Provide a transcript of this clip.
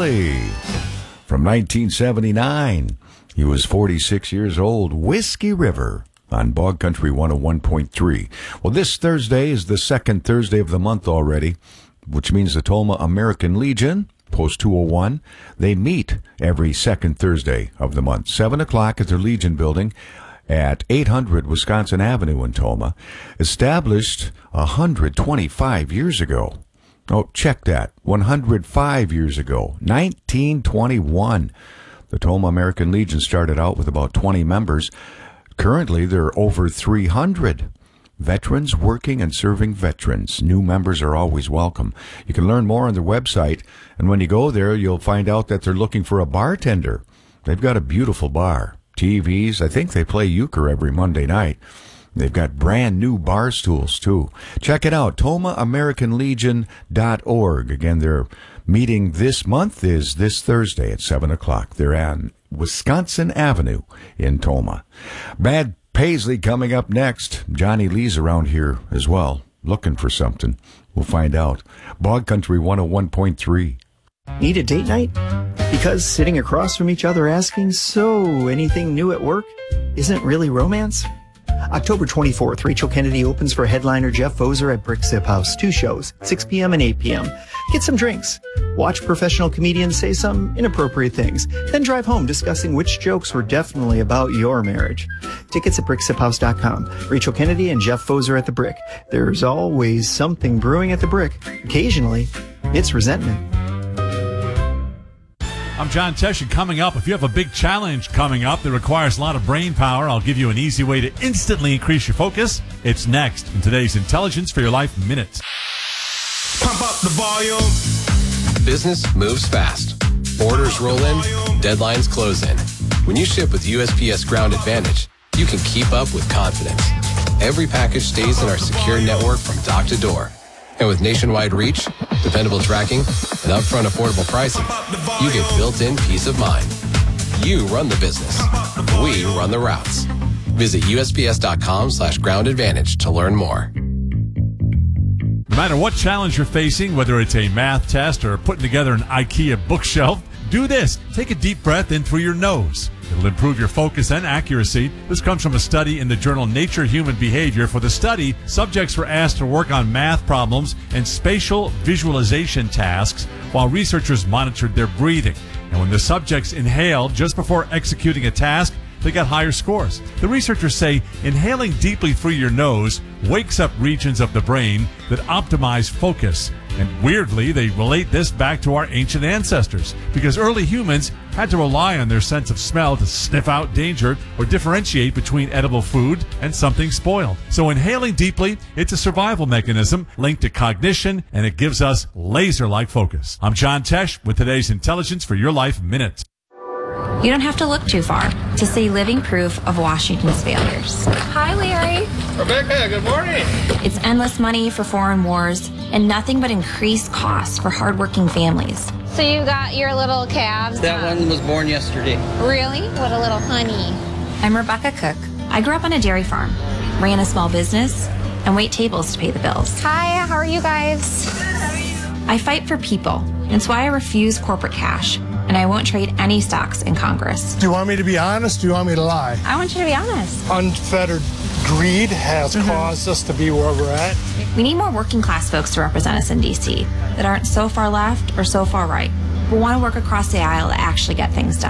Billy. From 1979, he was 46 years old. Whiskey River on Bog Country 101.3. Well, this Thursday is the second Thursday of the month already, which means the Toma American Legion, Post 201, they meet every second Thursday of the month, 7 o'clock at their Legion building at 800 Wisconsin Avenue in Toma, established 125 years ago. Oh, check that. 105 years ago, 1921. The Toma American Legion started out with about 20 members. Currently, there are over 300 veterans working and serving veterans. New members are always welcome. You can learn more on their website, and when you go there, you'll find out that they're looking for a bartender. They've got a beautiful bar, TVs. I think they play euchre every Monday night. They've got brand new bar stools, too. Check it out, TomaAmericanLegion.org. Again, their meeting this month is this Thursday at 7 o'clock. They're on Wisconsin Avenue in Toma. Bad Paisley coming up next. Johnny Lee's around here as well, looking for something. We'll find out. Bog Country 101.3. Need a date night? Because sitting across from each other asking, so anything new at work, isn't really romance? October 24th, Rachel Kennedy opens for headliner Jeff Foser at Brick Zip House. 2 shows, 6 p.m. and 8 p.m. Get some drinks. Watch professional comedians say some inappropriate things. Then drive home discussing which jokes were definitely about your marriage. Tickets at brickziphouse.com. Rachel Kennedy and Jeff Foser at the Brick. There's always something brewing at the Brick. Occasionally, it's resentment. I'm John Tesh, and coming up, if you have a big challenge coming up that requires a lot of brain power, I'll give you an easy way to instantly increase your focus. It's next in today's Intelligence for Your Life Minute. Pump up the volume. Business moves fast. Orders roll in, deadlines close in. When you ship with USPS Ground Advantage, you can keep up with confidence. Every package stays in our secure network from dock to door. And with nationwide reach, dependable tracking, and upfront affordable pricing, you get built-in peace of mind. You run the business. We run the routes. Visit USPS.com/Ground Advantage to learn more. No matter what challenge you're facing, whether it's a math test or putting together an IKEA bookshelf, do this. Take a deep breath in through your nose. It'll improve your focus and accuracy. This comes from a study in the journal Nature Human Behavior. For the study, subjects were asked to work on math problems and spatial visualization tasks while researchers monitored their breathing. And when the subjects inhaled just before executing a task, they got higher scores. The researchers say inhaling deeply through your nose wakes up regions of the brain that optimize focus. And weirdly, they relate this back to our ancient ancestors, because early humans had to rely on their sense of smell to sniff out danger or differentiate between edible food and something spoiled. So inhaling deeply, it's a survival mechanism linked to cognition, and it gives us laser-like focus. I'm John Tesh with today's Intelligence for Your Life Minute. You don't have to look too far to see living proof of Washington's failures. Hi, Larry. Rebecca, good morning. It's endless money for foreign wars and nothing but increased costs for hardworking families. So you got your little calves? That one was born yesterday. Really? What a little honey. I'm Rebecca Cook. I grew up on a dairy farm, ran a small business, and wait tables to pay the bills. Hi, how are you guys? I fight for people. It's why I refuse corporate cash, and I won't trade any stocks in Congress. Do you want me to be honest? Do you want me to lie? I want you to be honest. Unfettered greed has caused us to be where we're at. We need more working class folks to represent us in D.C. that aren't so far left or so far right, but want to work across the aisle to actually get things done.